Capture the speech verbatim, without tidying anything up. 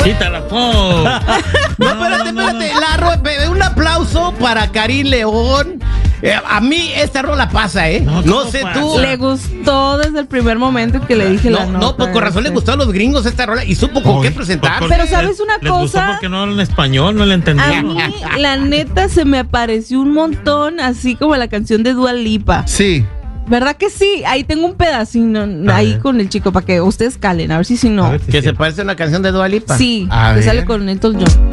Quítala, po. No, espérate, espérate. La ro- un aplauso para Karim León. Eh, a mí esta rola pasa, ¿eh? No, No, sé pasa? tú. Le gustó desde el primer momento que le dije la No, nota. no, por corazón le este. gustó a los gringos esta rola y supo con Oye, qué presentar. por- Pero ¿sabes una les gustó cosa? porque no hablan español, no le A entendíamos. mí, la neta, se me apareció un montón, así como la canción de Dua Lipa. Sí. ¿Verdad que sí? Ahí tengo un pedacito ahí ver. con el chico para que ustedes calen, a ver si si A no. ver si Que es se cierto. parece a una canción de Dua Lipa. Sí, A que ver. sale con Elton John.